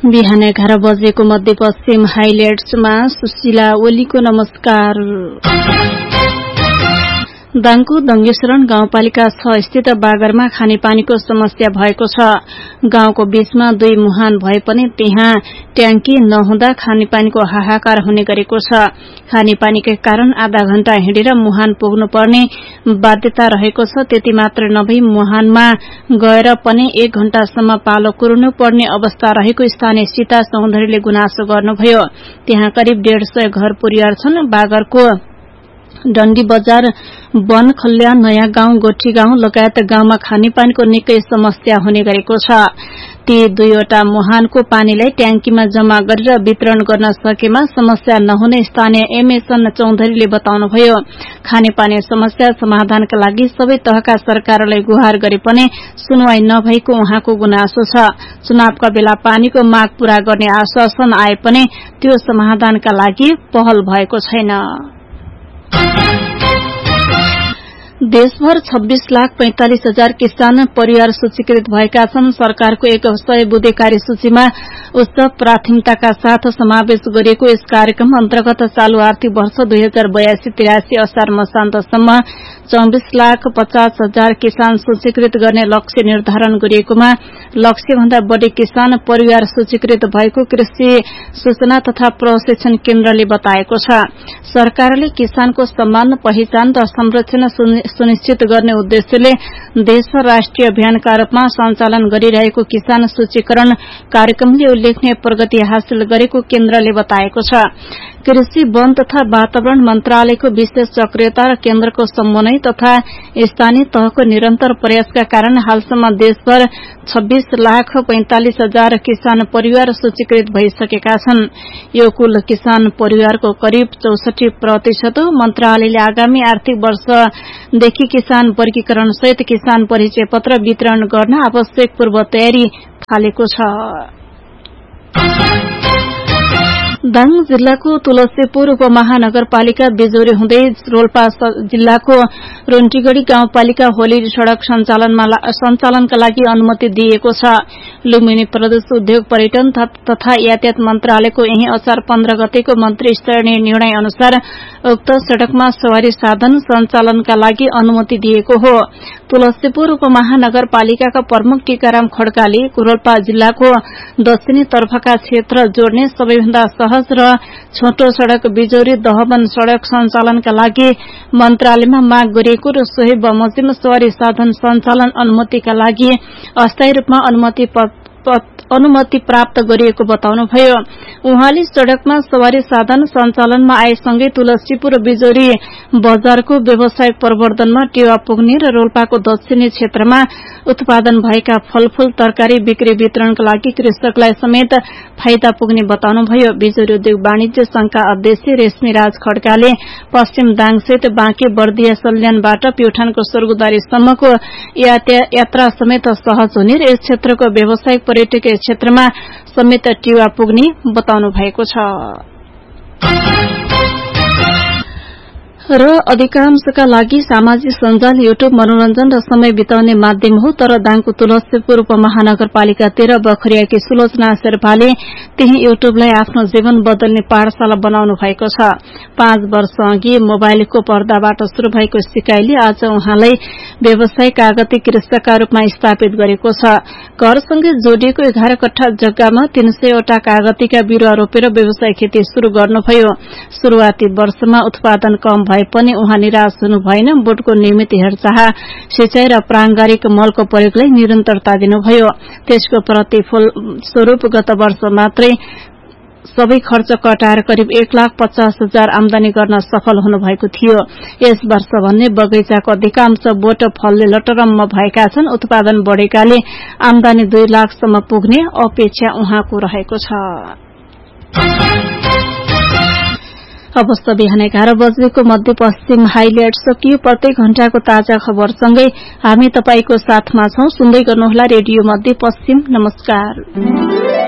बिहान 11 बजेको मध्यपश्चिम हाइलाइट्समा सुशीला ओलीको नमस्कार। दाङको दङ्गेश्वरण गाउँपालिका 6 स्थित बागरमा खानेपानीको समस्या भएको छ। गाउँको बीचमा 2 मुहान भए पनि त्यहाँ ट्याङ्की नहुँदा खानेपानीको हाहाकार हुने गरेको छ। खानेपानीकै कारण आधा घण्टा हिँडेर मुहान पुग्नु पर्ने बाध्यता रहेको छ। त्यति मात्र नभई मुहानमा गएर पनि 1 घण्टासम्म पालो कुर्नु पर्ने अवस्था रहेको स्थानीय सीता चौधरीले गुनासो गर्नुभयो। त्यहाँ करिब 150 घर परिवार छन्। बागरको डण्डी बजार, वन खल्यान, नयाँ गाउँ, गोठी गाउँ लगायत गाउँमा खानेपानीको निकै समस्या हुने गरेको छ। ती 2वटा मुहानको पानीलाई ट्याङ्कीमा जम्मा गरेर वितरण गर्न सकेमा समस्या नहुने स्थानीय एमएसन चौधरीले बताउनुभयो। खानेपानी समस्या समाधानका लागि सबै तहका सरकारलाई गुहार गरे पनि सुनवाई नभएको उहाँको गुनासो छ। चुनावका बेला पानीको माग पूरा गर्ने आश्वासन आए पनि त्यो समाधानका लागि पहल भएको छैन। देशभर 26,45,000 किसान परिवार सूचीकृत भएका छन्। सरकारको 100 बुँदे कार्यसूचीमा उच्च प्राथमिकताका साथ समावेश गरिएको यस कार्यक्रम अन्तर्गत चालू आर्थिक वर्ष 2082-83 असार मसान्तसम्म 24,50,000 किसान सूचीकृत गर्ने लक्ष्य निर्धारण गरिएकोमा लक्ष्यभन्दा बढ़ी किसान परिवार सूचीकृत भएको कृषि सूचना तथा प्रशिक्षण केन्द्रले बताएको छ। सरकारले किसानको सम्मान, पहिचान र संरक्षण सुनिश्चित गर्ने उद्देश्यले देशभर राष्ट्रिय अभियानका रूपमा सञ्चालन गरिरहेको किसान सूचीकरण कार्यक्रमले उल्लेखनीय प्रगति हासिल गरेको केन्द्रले बताएको छ। कृषि, वन तथा वातावरण मन्त्रालयको विशेष सक्रियता र केन्द्रको समन्वय तथा स्थानीय तहको निरन्तर प्रयासका कारण हालसम्म देशभर 26,45,000 किसान परिवार सूचीकृत भइसकेका छन्। यो कुल किसान परिवारको करिब 64% हो। मन्त्रालयले आगामी आर्थिक वर्षदेखि किसान वर्गीकरण सहित किसान परिचय पत्र वितरण गर्न आवश्यक पूर्व तयारी थालेको छ। दाङ जिल्लाको तुलसीपुर उपमहानगरपालिका बिजोरी हुँदै रोल्पा जिल्लाको रुन्टीगढ़ी गाउँपालिका होली सड़क सञ्चालनका लागि अनुमति दिएको छ। लुम्बिनी प्रदेश उद्योग, पर्यटन तथा यातायात मन्त्रालयको यही असार 15 गतेको मन्त्री स्तरीय निर्णय अनुसार उक्त सड़कमा सवारी साधन सञ्चालनका लागि अनुमति दिएको हो। तुलसीपुर उपमहानगरपालिकाका प्रमुख टीकाराम खड्काले रोल्पा जिल्लाको दक्षिणी तर्फका क्षेत्र जोड्ने सबैभन्दा सहज र छोटो सड़क बिजोरी दहवन सड़क सञ्चालनका लागि मन्त्रालयमा माग गरिएको र सोही बमोजिम सवारी साधन सञ्चालन अनुमतिका लागि अस्थायी रूपमा अनुमति प्राप्त गरिएको बताउनुभयो। उहाँले सड़कमा सवारी साधन सञ्चालनमा आएसँगै तुलसीपुर बिजोरी बजारको व्यावसायिक प्रवर्धनमा टेवा पुग्ने र रोल्पाको दक्षिणी क्षेत्रमा उत्पादन भएका फलफूल तरकारी बिक्री वितरणका लागि कृषकलाई समेत फाइदा पुग्ने बताउनुभयो। बिजोरी उद्योग वाणिज्य संघका अध्यक्ष रेशमीराज खड्काले पश्चिम दाङसहित बाँके, बर्दिया, सल्यानबाट प्युठानको स्वर्गद्वारीसम्मको यात्रा समेत सहज हुने र यस क्षेत्रको व्यावसायिक पर्यटकीय क्षेत्रमा समेत टेवा पुग्ने बताउनु भएको छ। र अधिकांशका लागि सामाजिक सञ्जाल युट्युब मनोरञ्जन र समय बिताउने माध्यम हो। तर दाङको तुलसीपुर उपमहानगरपालिका 13 बखरियाकी सुलोचना शेर्पाले त्यही युट्युबलाई आफ्नो जीवन बदल्ने पाठशाला बनाउनु भएको छ। 5 वर्ष अघि मोबाइलको पर्दाबाट शुरू भएको सिकाइले आज उहाँलाई व्यवसाय कागती कृषकका रूपमा स्थापित गरेको छ। घरसँगै जोडिएको 11 कट्ठा जग्गामा 300 वटा कागतीका बिरुवा रोपेर व्यवसाय खेती शुरू गर्नुभयो। शुरूआती वर्षमा उत्पादन कम भए पनि उहाँ निराश हुनु भएन। बोटको नियमित हेरचाह, सिंचाई र प्राङ्गारिक मलको प्रयोगलाई निरन्तरता दिनुभयो। त्यसको प्रतिफल स्वरूप गत वर्ष मात्रै सबै खर्च कटाएर करिब 1,50,000 आमदानी गर्न सफल हुनुभएको थियो। यस वर्ष भन्ने बगैँचाको अधिकांश बोट फलले लटरम्म भएका छन्। उत्पादन बढ़ेकाले आमदानी 2 लाखसम्म पुग्ने अपेक्षा उहाँको रहेको छ। अवस्था बिहान 11 बजेको मध्यपश्चिम हाइलाइट सकियो। प्रत्येक घण्टाको ताजा खबरसँगै हामी तपाईको साथमा छौं। सुन्दै गर्नुहोला रेडियो मध्यपश्चिम। नमस्कार।